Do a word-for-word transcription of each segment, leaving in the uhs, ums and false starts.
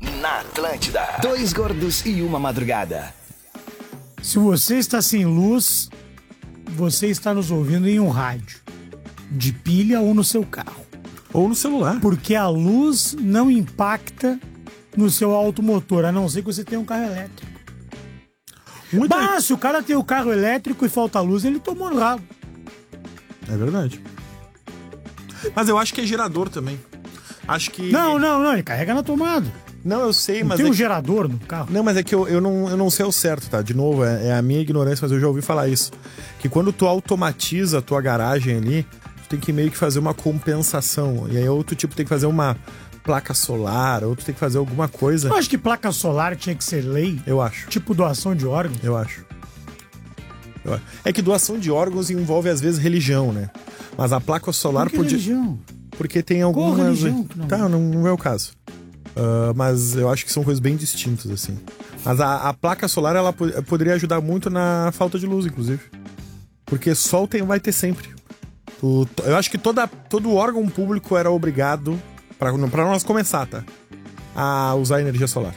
Na Atlântida, dois gordos e uma madrugada. Se você está sem luz, você está nos ouvindo em um rádio, de pilha ou no seu carro. Ou no celular. Porque a luz não impacta no seu automotor, a não ser que você tenha um carro elétrico. Muita... Mas se o cara tem o carro elétrico e falta luz, ele tomou no rabo. É verdade. Mas eu acho que é gerador também. Acho que... Não, não, não, ele carrega na tomada. Não, eu sei, não mas... tem é um que... gerador no carro. Não, mas é que eu, eu, não, eu não sei o certo, tá? De novo, é, é a minha ignorância, mas eu já ouvi falar isso. Que quando tu automatiza a tua garagem ali, tu tem que meio que fazer uma compensação. E aí ou tu tipo tem que fazer uma placa solar, ou tu tem que fazer alguma coisa. Eu acho que placa solar tinha que ser lei. Eu acho. Tipo doação de órgãos. Eu acho. Eu acho. É que doação de órgãos envolve às vezes religião, né? Mas a placa solar que podia... religião? Porque tem algumas... Qual religião? Não. Tá, não, não é o caso. Uh, mas eu acho que são coisas bem distintas, assim. Mas a, a placa solar, ela po- poderia ajudar muito na falta de luz, inclusive. Porque sol tem, vai ter sempre. O, eu acho que toda, todo órgão público era obrigado, pra, pra nós começar, tá? A usar energia solar.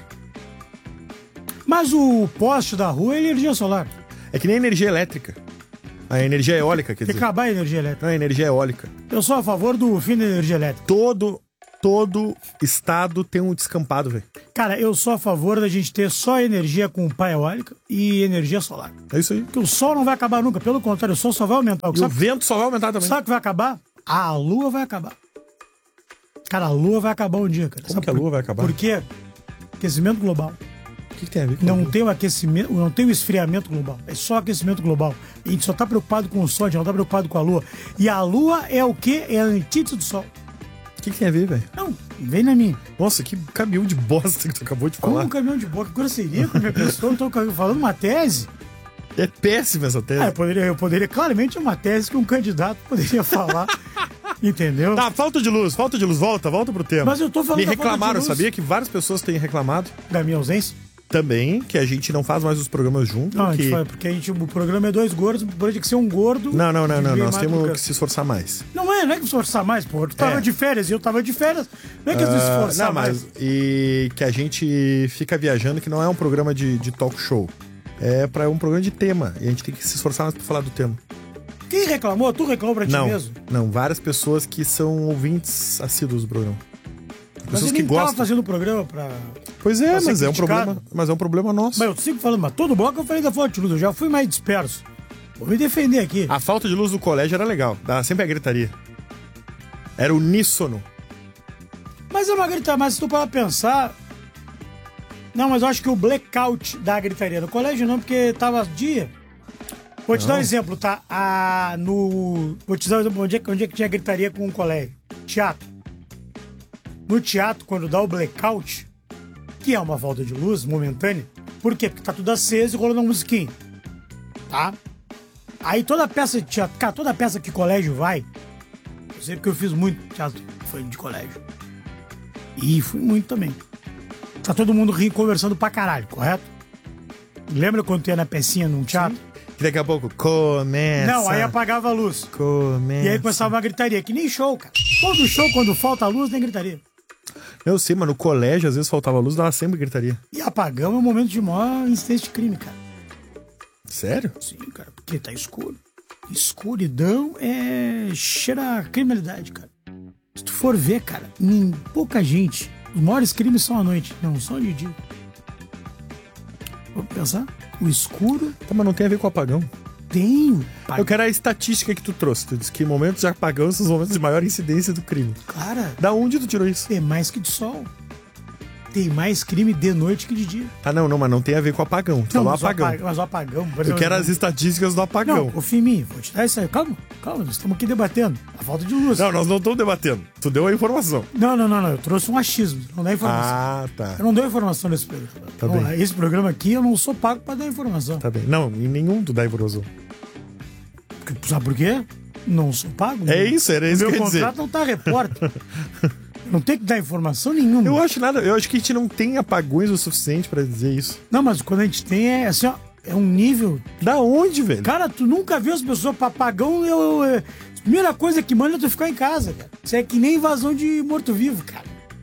Mas o poste da rua é energia solar. É que nem energia elétrica. A energia eólica, quer Tem que dizer. acabar a energia elétrica. Não, a energia eólica. Eu sou a favor do fim da energia elétrica. Todo... Todo estado tem um descampado, velho. Cara, eu sou a favor da gente ter só energia com pá eólica e energia solar. É isso aí. Porque o sol não vai acabar nunca. Pelo contrário, o sol só vai aumentar. E o vento só vai aumentar também. Sabe o que vai acabar? A lua vai acabar. Cara, a lua vai acabar um dia, cara. Como Sabe que a por- lua vai acabar? Por quê? Aquecimento global. O que, que tem a ver com Não a lua? tem o aquecimento, não tem o esfriamento global. É só aquecimento global. A gente só tá preocupado com o sol, a gente não tá preocupado com a lua. E a lua é o quê? É a antítese do sol. O que, que tem a ver, velho? Não, vem na minha. Nossa, que caminhão de bosta que tu acabou de falar. Como um caminhão de boca, que grosseria com a minha pessoa. Eu tô falando uma tese. É péssima essa tese. Ah, eu, poderia, eu poderia, claramente, é uma tese que um candidato poderia falar. Entendeu? Tá, falta de luz, falta de luz. Volta, volta pro tema. Mas eu tô falando Me da falta de reclamaram, luz. sabia que várias pessoas têm reclamado Da minha ausência? também, que a gente não faz mais os programas juntos. Não, a que... gente faz, porque a gente, o programa é dois gordos, o programa tem que ser um gordo. Não, não, não, não. Viver Nós mais temos do que se esforçar mais. Não é, não é que esforçar mais, pô. Tu tava É. de férias e eu tava de férias. Não é que uh, se esforçar não, mais. mas e que a gente fica viajando, que não é um programa de, de talk show. É pra um programa de tema. E a gente tem que se esforçar mais pra falar do tema. Quem reclamou? Tu reclamou pra ti Não, mesmo? não. Várias pessoas que são ouvintes assíduos do programa. Mas Pessoas eu que nem tava gostam. fazendo o programa pra... Pois é, pra ser mas é, um criticado. problema, mas é um problema nosso. Mas eu sigo falando, mas todo bloco eu falei da falta de luz. Eu já fui mais disperso. Vou me defender aqui. A falta de luz do colégio era legal. Dava sempre a gritaria. Era uníssono. Mas é uma gritaria, mas se tu para pensar... Não, mas eu acho que o blackout da gritaria no colégio não, porque tava dia... Vou te Não. dar um exemplo, tá? Ah, no... Vou te dar um exemplo onde é, que- onde é que tinha gritaria com o colégio. Teatro. No teatro, quando dá o blackout, que é uma falta de luz momentânea, por quê? Porque tá tudo aceso e rolando uma musiquinha. Tá? Aí toda peça de teatro... Cara, toda peça que colégio vai... Eu sei porque eu fiz muito teatro foi de colégio. E fui muito também. Tá todo mundo rindo, conversando pra caralho, correto? Lembra quando tu ia na pecinha num teatro? Que daqui a pouco começa. Não, aí apagava a luz. Começa. E aí começava uma gritaria, que nem show, cara. Todo show, quando falta a luz, tem gritaria. Eu sei, mas no colégio, às vezes faltava luz, dava sempre gritaria. E apagão é um momento de maior incidência de crime, cara. Sério? Sim, cara, porque tá escuro. Escuridão é... cheira a criminalidade, cara. Se tu for ver, cara, nem pouca gente... Os maiores crimes são à noite, não são de dia. Vamos pensar? O escuro Tá, mas não tem a ver com apagão. tem... Eu quero a estatística que tu trouxe. Tu disse que momentos de apagão são os momentos de maior incidência do crime. Cara, Da onde tu tirou isso? tem mais que de sol. Tem mais crime de noite que de dia. Ah, não, não, mas não tem a ver com apagão. Tu falou mas o apagão. apag- Mas o apagão... por Eu exemplo, quero as estatísticas do apagão. Não, ô Fiminho, vou te dar isso aí. Calma, calma, nós estamos aqui debatendo. A falta de luz. Não, nós não estamos debatendo. Tu deu a informação. Não, não, não, não. Eu trouxe um achismo. Não dá informação. Ah, tá. Eu não dou informação nesse programa. Tá Não, bem. esse programa aqui eu não sou pago pra dar informação. Tá bem. Não, em nenhum tu dá informação. Porque- Sabe por quê? Não sou pago. É isso, era isso Meu que eu ia dizer. contrato não tá repórter. Não tem que dar informação nenhuma. Eu acho nada, eu acho que a gente não tem apagões o suficiente pra dizer isso. Não, mas quando a gente tem é assim, ó, é um nível... Da onde, velho? Cara, tu nunca viu as pessoas papagão, eu... eu é... Primeira coisa que manda é tu ficar em casa, cara. Isso é que nem invasão de morto-vivo, cara.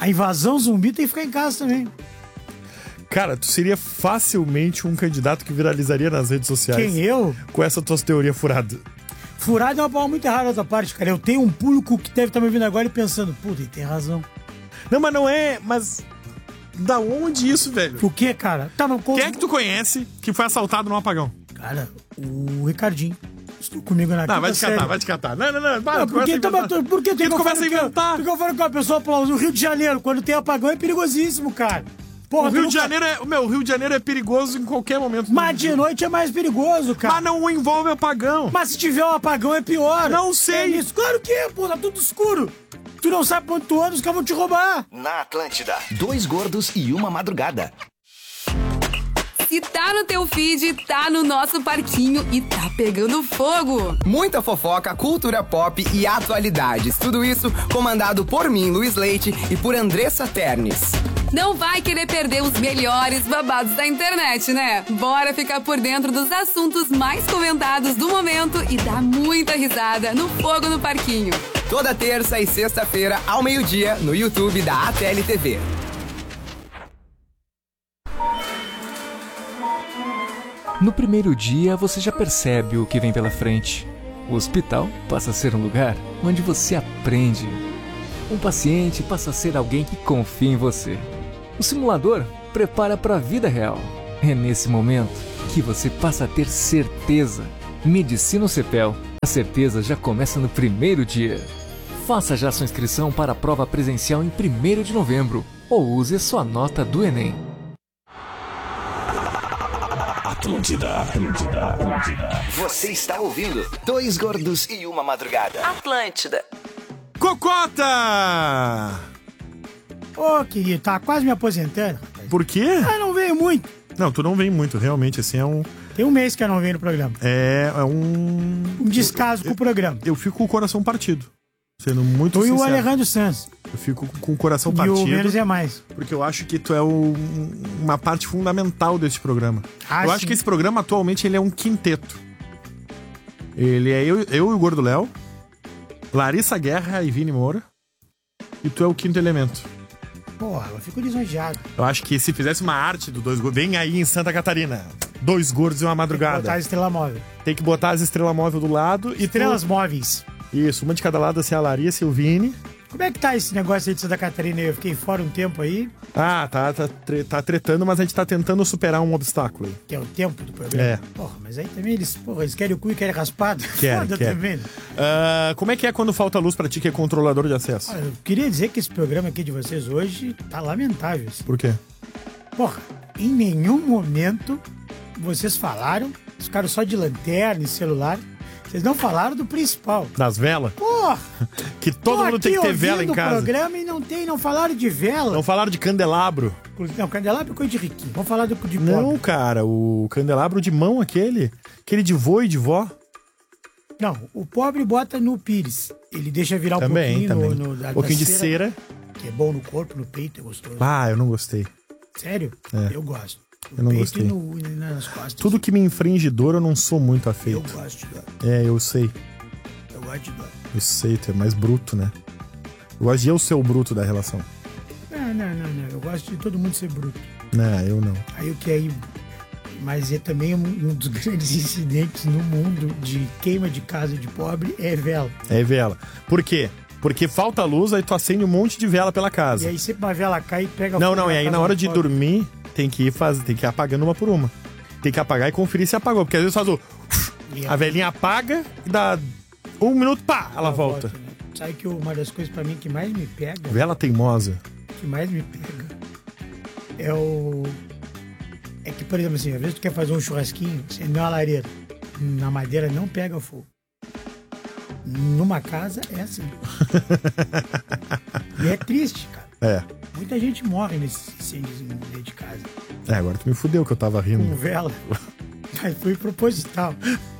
A invasão zumbi tem que ficar em casa também. Cara, tu seria facilmente um candidato que viralizaria nas redes sociais. Quem, eu? Com essa tua teoria furada. Furado é uma palavra muito errada da tua parte, cara. Eu tenho um público que deve estar me ouvindo agora e pensando, puta, ele tem razão. Não, mas não é... Mas da onde isso, velho? O que, cara? Tá, mas Quem é que tu conhece que foi assaltado no apagão? Cara, o Ricardinho. Estou comigo na Não, vai te série. catar, vai te catar. Não, não, não. Para, Não, porque, começa a tá, inventar. por que tem tu que começa a inventar? Porque eu falo com uma pessoa, Paulo, no Rio de Janeiro, quando tem apagão é perigosíssimo, cara. Porra, O Rio tu de nunca- Janeiro é... Meu, o Rio de Janeiro é perigoso em qualquer momento. do Mas dia. de noite é mais perigoso, cara. Mas não envolve apagão. Mas se tiver um apagão é pior. Não sei. É isso. Claro que é, pô, tá tudo escuro. Tu não sabe pra onde tu anda, os caras vão te roubar. Na Atlântida, dois gordos e uma madrugada. Se tá no teu feed, tá no nosso parquinho e tá pegando fogo. Muita fofoca, cultura pop e atualidades. Tudo isso comandado por mim, Luiz Leite, e por Andressa Ternes. Não vai querer perder os melhores babados da internet, né? Bora ficar por dentro dos assuntos mais comentados do momento e dar muita risada no Fogo no Parquinho. Toda terça e sexta-feira, ao meio-dia, no YouTube da A T L T V. No primeiro dia, você já percebe o que vem pela frente. O hospital passa a ser um lugar onde você aprende. Um paciente passa a ser alguém que confia em você. O simulador prepara para a vida real. É nesse momento que você passa a ter certeza. Medicina Cepel. A certeza já começa no primeiro dia. Faça já sua inscrição para a prova presencial em primeiro de novembro ou use sua nota do Enem. Atlântida, Atlântida, Atlântida. Você está ouvindo Dois Gordos e uma Madrugada. Atlântida. Cocota! Ô, querido, tá quase me aposentando. Por quê? Ah, não veio muito. Não, tu não vem muito, realmente, assim, é um... Tem um mês que eu não venho no programa. É, é um... Um descaso com o programa. Eu fico com o coração partido, sendo muito Tu e o sincero. Alejandro Sanz. Eu fico com o coração E partido. o menos é mais. Porque eu acho que tu é o- uma parte fundamental desse programa. Ah, eu sim. acho que esse programa, atualmente, ele é um quinteto. Ele é eu, eu e o Gordo Léo, Larissa Guerra e Vini Moura. E tu é o quinto elemento. Porra, eu fico lisonjeado. Eu acho que se fizesse uma arte do Dois Gordos... Vem aí em Santa Catarina. Dois Gordos e uma Botar Madrugada. a estrela móvel. Tem que botar as estrelas móveis do lado. E Estrelas tu... móveis. Isso, uma de cada lado, assim, a Larissa e o Vini. Como é que tá esse negócio aí de Santa Catarina? Eu fiquei fora um tempo aí, Ah, tá, tá, tre- tá tretando, mas a gente tá tentando superar um obstáculo aí. que é o tempo do programa. É. Porra, mas aí também eles, porra, eles querem o cu e querem raspado. Querem, Foda querem. também. né? Ah, como é que é quando falta luz pra ti, que é controlador de acesso? Olha, eu queria dizer que esse programa aqui de vocês hoje tá lamentável. assim. Por quê? Porra, em nenhum momento vocês falaram, ficaram só de lanterna e celular. Vocês não falaram do principal. Das velas? Porra! Que todo tô mundo tem que aqui ter vela em ouvindo o casa. programa e não tem, não falaram de vela. Não falaram de candelabro. Não, candelabro é coisa de riquinho. Vamos falar do de Não, pobre. cara, o candelabro de mão aquele. Aquele de vô e de vó. Não, o pobre bota no pires. Ele deixa virar um Também, pouquinho também. no, no da- Um pouquinho da de cera. Que é bom no corpo, no peito, é gostoso. Ah, eu não gostei. Sério? É. Eu gosto. No Eu não peito gostei. e, no, e nas costas. Tudo que me infringe dor, eu não sou muito Eu afeito. gosto de dor. É, eu sei. Eu gosto de dor. Eu sei, tu é mais bruto, né? Eu gosto de eu ser o bruto da relação. Não, não, não, não. Eu gosto de todo mundo ser bruto. Não, eu não. Aí o que aí. Mas é também um, um dos grandes incidentes no mundo de queima de casa de pobre é vela. É vela. Por quê? Porque falta luz, aí tu acende um monte de vela pela E casa. aí sempre uma vela cai e pega Não, fogo não, e aí casa na hora do de pobre. dormir, tem que ir fazer, tem que ir apagando uma por uma. Tem que apagar e conferir se apagou. Porque às vezes faz o. E A velhinha apaga e dá um minuto, pá, ela volta. né? Sabe que uma das coisas pra mim que mais me pega, Vela teimosa. que mais me pega, é o. É que, por exemplo, assim, às vezes tu quer fazer um churrasquinho, acender uma lareira. Na madeira não pega fogo. Numa casa é assim. E é triste, cara. É. Muita gente morre nesses incêndios dentro de casa. É, agora tu me fudeu que eu tava Com rindo. vela. Mas foi proposital.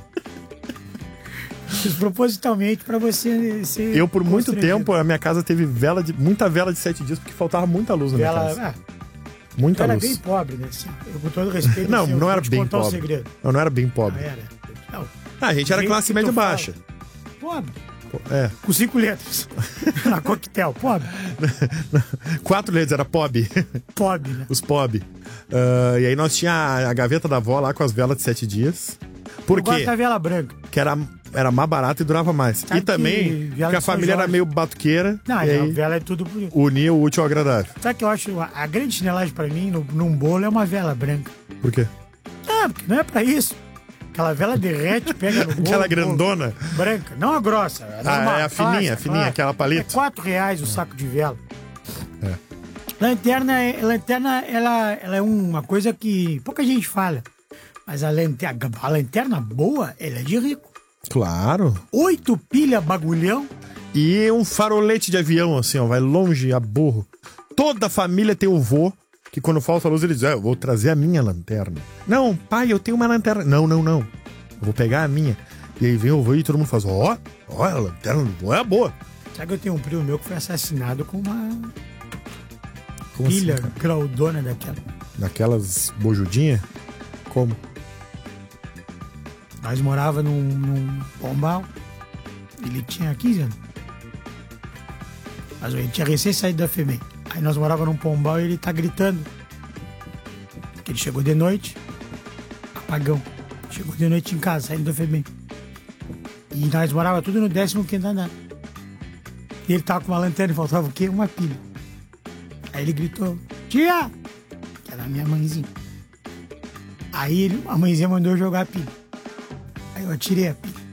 Fiz propositalmente pra você ser. Eu, por muito constrangido. tempo, a minha casa teve vela de, muita vela de sete dias, porque faltava muita luz na minha Vela. casa. Ah, Muita era luz. bem pobre, né? Assim, eu, com todo respeito. Não, assim, eu não vou era te bem contar um pobre. segredo. Eu não era bem Não pobre. era. Não, Ah, a gente era do classe jeito que média tu fala. baixa. Pobre. É. Com cinco letras. Na coquetel. Pob. Quatro letras, era Pob. Pob, né? Os Pob. Uh, e aí nós tinha a, a gaveta da avó lá com as velas de sete dias. Por Eu quê? gosto da vela branca. Que era, era mais barato e durava mais. Sabe e também, que vela porque a de São família era Jorge. meio batuqueira. Não, e a aí vela é tudo... unia o útil ao agradável. Sabe que eu acho... A, a grande chinelagem pra mim, no, num bolo, é uma vela branca. Por quê? Ah, porque não é pra isso. Aquela vela derrete, pega no bolo. Aquela bolo. grandona? Branca. Não a grossa. A normal, Ah, é a fininha, clássica, a fininha, clássica. aquela palito. É quatro reais o saco de vela. É. Lanterna, é- lanterna ela, ela é uma coisa que pouca gente fala. Mas a lanterna, a lanterna boa, ela é de rico. Claro. Oito pilha bagulhão. E um farolete de avião, assim, ó, vai longe a burro. Toda família tem o vô, que quando falta luz ele diz, ah, eu vou trazer a minha lanterna. Não, pai, eu tenho uma lanterna. Não, não, não. Eu vou pegar a minha. E aí vem o vô e todo mundo faz, ó, ó, a lanterna do vô é boa. Sabe que eu tenho um primo meu que foi assassinado com uma Como pilha assim, cara? graudona daquela. Daquelas bojudinhas? Como? Nós morava num, num pombal. Ele tinha quinze anos. Mas ele tinha recém saído da FEMEI. Aí nós morava num pombal e ele tá gritando. Porque ele chegou de noite, apagão. Chegou de noite em casa, saindo da FEMEI. E nós morava tudo no décimo quinto andar. E ele tava com uma lanterna e faltava o quê? Uma pilha. Aí ele gritou, tia! Que era a minha mãezinha. Aí ele- a mãezinha mandou eu jogar a pilha. Aí eu atirei a pilha.